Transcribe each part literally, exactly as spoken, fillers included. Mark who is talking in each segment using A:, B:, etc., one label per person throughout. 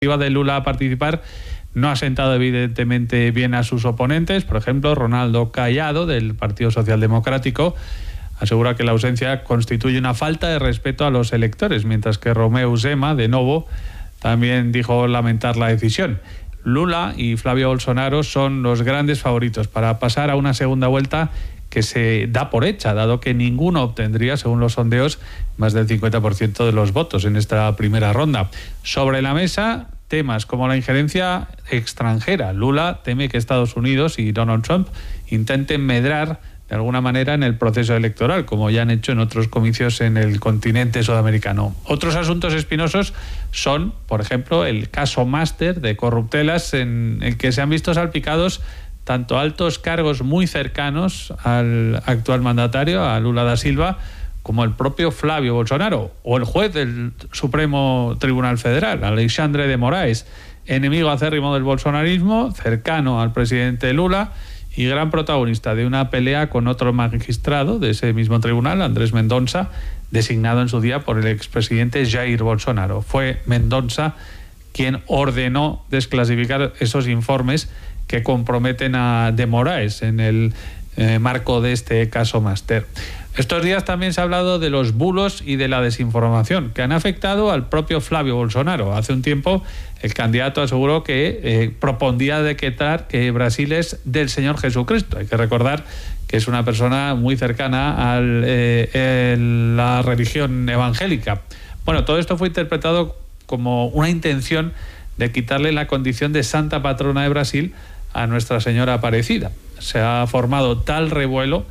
A: de Lula a participar no ha sentado evidentemente bien a sus oponentes. Por ejemplo, Ronaldo Cayado, del Partido Socialdemocrático, asegura que la ausencia constituye una falta de respeto a los electores, mientras que Romeu Zema, de Novo, también dijo lamentar la decisión. Lula y Flavio Bolsonaro son los grandes favoritos para pasar a una segunda vuelta que se da por hecha, dado que ninguno obtendría, según los sondeos, más del cincuenta por ciento de los votos en esta primera ronda. Sobre la mesa, temas como la injerencia extranjera. Lula teme que Estados Unidos y Donald Trump intenten medrar de alguna manera en el proceso electoral, como ya han hecho en otros comicios en el continente sudamericano. Otros asuntos espinosos son, por ejemplo, el caso Máster de corruptelas, en el que se han visto salpicados tanto altos cargos muy cercanos al actual mandatario, a Lula da Silva, como el propio Flavio Bolsonaro, o el juez del Supremo Tribunal Federal, Alexandre de Moraes, enemigo acérrimo del bolsonarismo, cercano al presidente Lula y gran protagonista de una pelea con otro magistrado de ese mismo tribunal, Andrés Mendonça, designado en su día por el expresidente Jair Bolsonaro. Fue Mendonça quien ordenó desclasificar esos informes que comprometen a de Moraes en el eh, marco de este caso Máster. Estos días también se ha hablado de los bulos y de la desinformación que han afectado al propio Flavio Bolsonaro. Hace un tiempo el candidato aseguró que eh, propondría decretar que Brasil es del Señor Jesucristo. Hay que recordar que es una persona muy cercana a eh, la religión evangélica. Bueno, todo esto fue interpretado como una intención de quitarle la condición de santa patrona de Brasil a Nuestra Señora Aparecida. Se ha formado tal revuelo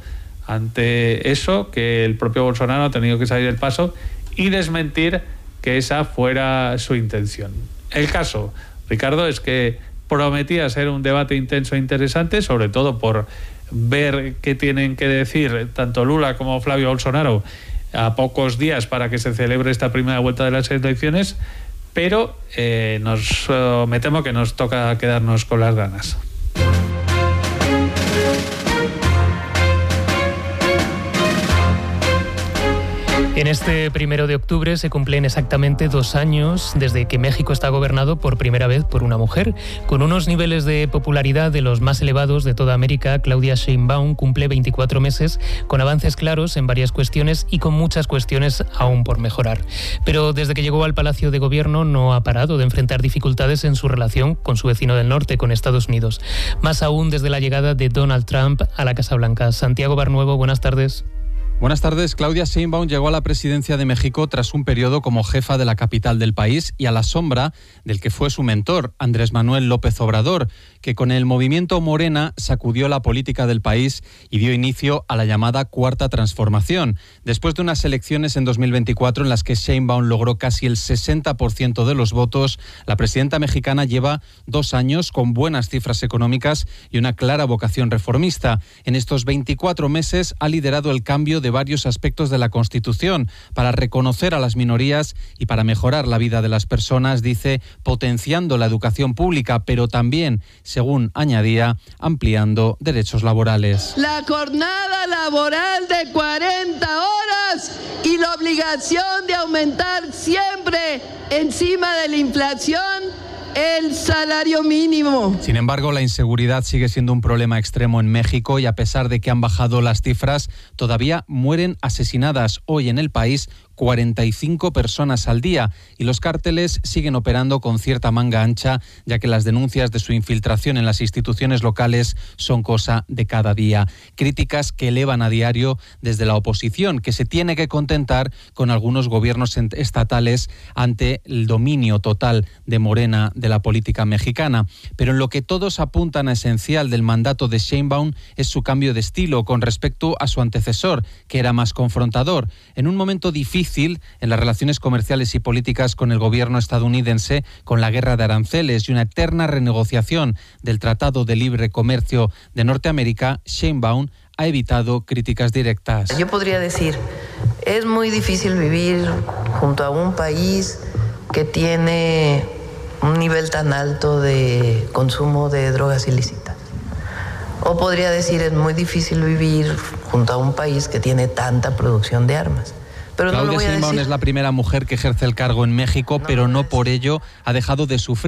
A: ante eso que el propio Bolsonaro ha tenido que salir del paso y desmentir que esa fuera su intención. El caso, Ricardo, es que prometía ser un debate intenso e interesante, sobre todo por ver qué tienen que decir tanto Lula como Flavio Bolsonaro a pocos días para que se celebre esta primera vuelta de las elecciones, pero eh, nos uh, me temo que nos toca quedarnos con las ganas.
B: En este primero de octubre se cumplen exactamente dos años desde que México está gobernado por primera vez por una mujer. Con unos niveles de popularidad de los más elevados de toda América, Claudia Sheinbaum cumple veinticuatro meses con avances claros en varias cuestiones y con muchas cuestiones aún por mejorar. Pero desde que llegó al Palacio de Gobierno no ha parado de enfrentar dificultades en su relación con su vecino del norte, con Estados Unidos. Más aún desde la llegada de Donald Trump a la Casa Blanca. Santiago Barnuevo, buenas tardes.
C: Buenas tardes. Claudia Sheinbaum llegó a la presidencia de México tras un periodo como jefa de la capital del país y a la sombra del que fue su mentor, Andrés Manuel López Obrador, que con el movimiento Morena sacudió la política del país y dio inicio a la llamada Cuarta Transformación. Después de unas elecciones en dos mil veinticuatro en las que Sheinbaum logró casi el sesenta por ciento de los votos, la presidenta mexicana lleva dos años con buenas cifras económicas y una clara vocación reformista. En estos veinticuatro meses ha liderado el cambio de varios aspectos de la Constitución para reconocer a las minorías y para mejorar la vida de las personas, dice, potenciando la educación pública, pero también, según añadía, ampliando derechos laborales.
D: La jornada laboral de cuarenta horas y la obligación de aumentar siempre encima de la inflación el salario mínimo.
C: Sin embargo, la inseguridad sigue siendo un problema extremo en México y a pesar de que han bajado las cifras, todavía mueren asesinadas hoy en el país cuarenta y cinco personas al día y los cárteles siguen operando con cierta manga ancha, ya que las denuncias de su infiltración en las instituciones locales son cosa de cada día. Críticas que elevan a diario desde la oposición, que se tiene que contentar con algunos gobiernos estatales ante el dominio total de Morena de la política mexicana. Pero en lo que todos apuntan a esencial del mandato de Sheinbaum es su cambio de estilo con respecto a su antecesor, que era más confrontador. En un momento difícil en las relaciones comerciales y políticas con el gobierno estadounidense, con la guerra de aranceles y una eterna renegociación del Tratado de Libre Comercio de Norteamérica, Sheinbaum ha evitado críticas directas.
E: Yo podría decir, es muy difícil vivir junto a un país que tiene un nivel tan alto de consumo de drogas ilícitas. O podría decir, es muy difícil vivir junto a un país que tiene tanta producción de armas. Pero
C: Claudia
E: no lo voy a
C: Sheinbaum
E: decir.
C: es la primera mujer que ejerce el cargo en México,
E: No
C: pero no
E: decir.
C: por ello ha dejado de sufrir